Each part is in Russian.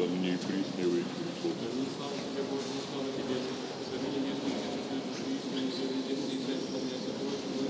ныне и присно во веки веков. Аминь. Слава тебе, Боже, слава тебе. Святый небесный, чистый души истины, святый детский царь, исполняй собой, твой,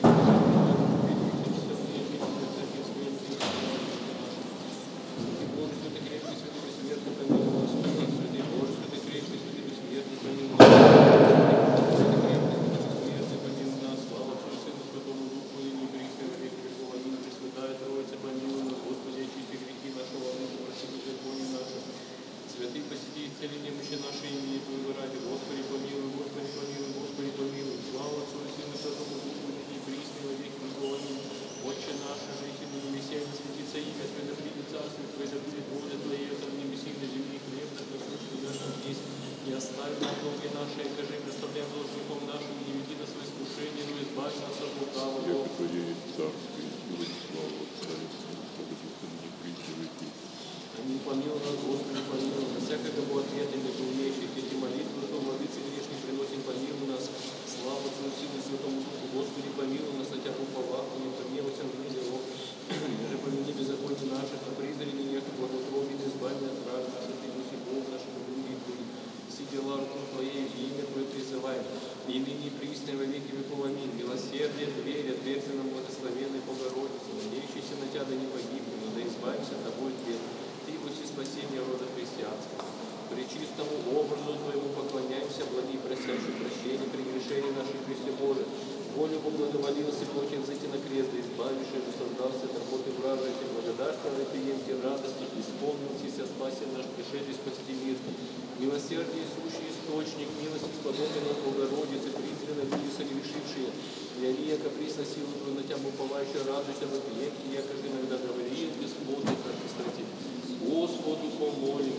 Святый Боже, святый крепкий, святый бессмертный, помилуй нас, святый Боже, святый крепкий, святый бессмертный, помилуй нас, святый крепкий, святый бессмертный, помилуй нас, слава Отцу и Сыну, Святому Духу, и ныне и присно во веки веков. Аминь. Пресвятая Троица, помилуй нас, Господи, очисти грехи наши, владыка, прости беззаконие наше. Святый, посети и цели немощи наши, имени Твоего ради. Господи, помилуй, Господи, помилуй, Господи, помилуй. Слава Отцу и Сыну, Святому Духу, и ныне и присно во веки веков. Аминь. Отче наш, житель на небесе, да светится имя Твое, да придет царствие Твое, да будет воля Твоя, как на небесе и на земле, хлеб наш насущный дашь нам есть. Не оставь нам долги наши, и кажи, представляем должником нашим, и не веди нас в искушение, но избавь нас от лукавого. Яко Твое есть царство, и сила, и слава, Отца и Сына, Святого Духа, ныне и присно во веки. Аминь. Помилуй нас, Господи, помилуй. На всякого ответа не умеющих, эти молитвы, то владыцы грешных приносим, помилуй нас. Слава Отцу и Сыну, Святому Духу, Господи, помилуй нас, хотя бы уповах, не погневайся в дни зело. Же помяни беззаконие наших, а призрели нех, благослови, избави от враг наших, и дуси Бог наших, и люди Твои. Все дела руку Твоей, и имя Твое призываем. И ныне и присно во веки веков. Аминь. Милосердие, дверь, отверзи нам благословенной Богородице, надеющийся на Тебя, да не погибнем, но да избавимся Тобой от бед. Ты воси спасение рода христианского. Пречистому образу Твоему поклоняемся, благи просящий прощения, прегрешения наших Христе Божие. Волю поблаговолился, плоть взойти на крест, да избавишь, и создался от работы вражей, Ты благодарствовал, и прием Тебе радости, исполнился спаси наш, пришедший спасти мир. Милосердие, сущий источник, милости сподобен от Богородицы, презренно люди согрешившие. Яви, яко присно силу Твою, на Тебя уповающая, радуйся во веки, яко же иногда говорил, бесплодных от быстроте. Господу помолимся.